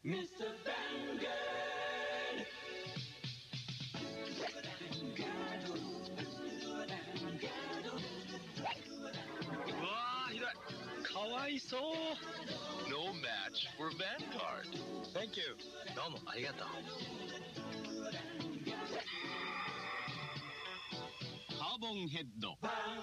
Mr. Vanguard. うわー、ひどい。かわいそう。No match for Vanguard. Thank you. どうもありがとう。カーボンヘッド。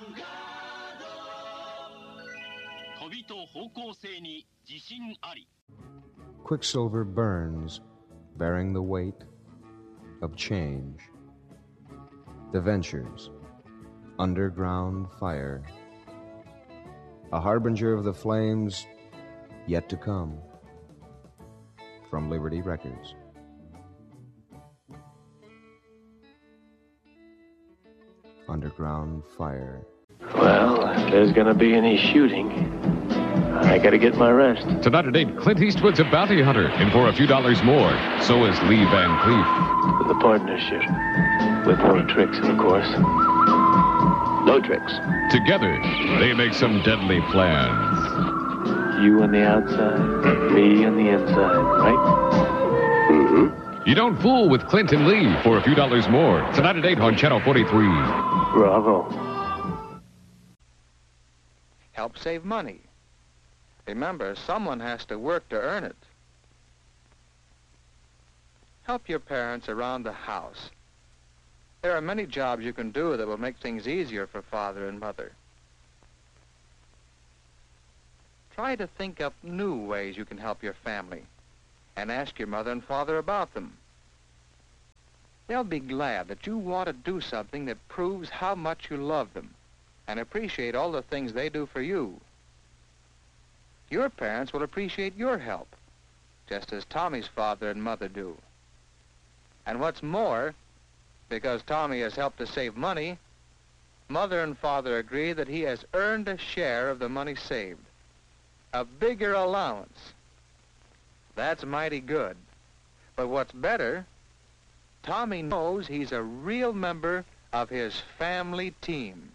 飛びと方向性に自信あり。 Quicksilver burns, bearing the weight of change. The Ventures, underground fire. A harbinger of the flames yet to come. From Liberty Records. Underground fire. Well, if there's gonna be any shooting, I gotta get my rest. Tonight at 8, Clint Eastwood's a bounty hunter, and for a few dollars more, so is Lee Van Cleef. With a partnership. With no tricks, of course. No tricks. Together, they make some deadly plans. You on the outside, me on the inside, right? Mm-hmm. You don't fool with Clint and Lee for a few dollars more. Tonight at 8 on Channel 43. Bravo. Help save money. Remember, someone has to work to earn it. Help your parents around the house. There are many jobs you can do that will make things easier for father and mother. Try to think up new ways you can help your family and ask your mother and father about them. They'll be glad that you want to do something that proves how much you love them and appreciate all the things they do for you. Your parents will appreciate your help, just as Tommy's father and mother do. And what's more, because Tommy has helped to save money, mother and father agree that he has earned a share of the money saved. A bigger allowance. That's mighty good. But what's better, Tommy knows he's a real member of his family team.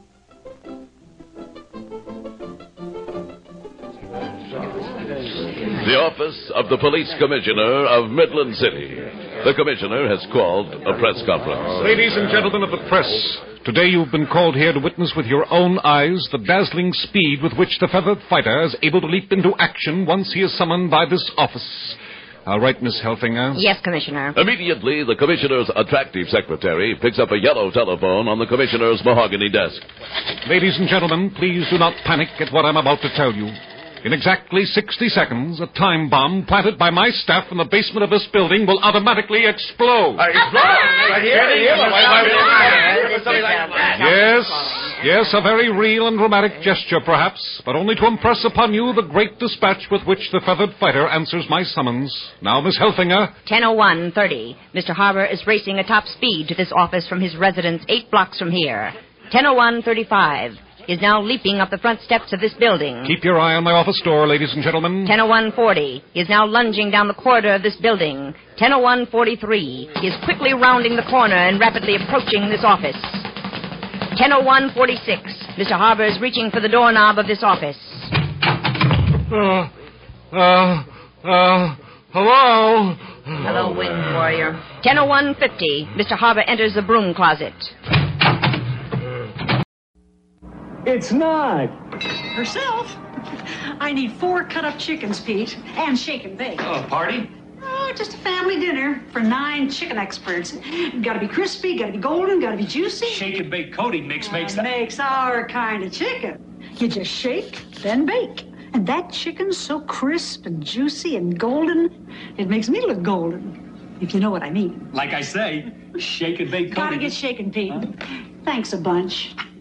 The office of the police commissioner of Midland City. The commissioner has called a press conference. Ladies and gentlemen of the press, today you've been called here to witness with your own eyes the dazzling speed with which the feathered fighter is able to leap into action once he is summoned by this office. All right, Miss Helfinger? Yes, Commissioner. Immediately, the commissioner's attractive secretary picks up a yellow telephone on the commissioner's mahogany desk. Ladies and gentlemen, please do not panic at what I'm about to tell you. In exactly 60 seconds, a time bomb planted by my staff in the basement of this building will automatically explode. Yes, a very real and dramatic gesture, perhaps, but only to impress upon you the great dispatch with which the feathered fighter answers my summons. Now, Miss Helfinger. 10:01:30. Mr. Harbour is racing at top speed to this office from his residence 8 blocks from here. 10:01:35. He is now leaping up the front steps of this building. Keep your eye on my office door, ladies and gentlemen. 10:01:40. He is now lunging down the corridor of this building. 10:01:43. He is quickly rounding the corner and rapidly approaching this office. 10:01:46. Mr. Harbour is reaching for the doorknob of this office. Hello? Hello, Wind Warrior. 10:01:50. Mr. Harbour enters the broom closet. It's not. Herself? I need 4 cut-up chickens, Pete, and shake and bake. Oh, party? Oh, just a family dinner for 9 chicken experts. Gotta be crispy, gotta be golden, gotta be juicy. Shake and bake coating makes that. Makes our kind of chicken. You just shake, then bake. And that chicken's so crisp and juicy and golden, it makes me look golden, if you know what I mean. Like I say, shake and bake coating. Gotta get shaken, Pete. Thanks a bunch.